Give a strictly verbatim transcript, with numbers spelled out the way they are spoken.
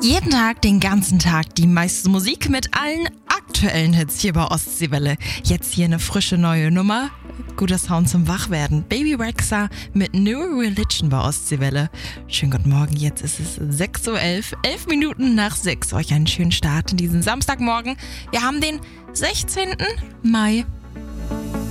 Jeden Tag, den ganzen Tag, die meiste Musik mit allen aktuellen Hits hier bei Ostseewelle. Jetzt hier eine frische neue Nummer. Guter Sound zum Wachwerden. Baby Rexha mit New Religion bei Ostseewelle. Schönen guten Morgen, jetzt ist es sechs Uhr elf, elf Minuten nach sechs. Euch einen schönen Start in diesen Samstagmorgen. Wir haben den sechzehnten Mai.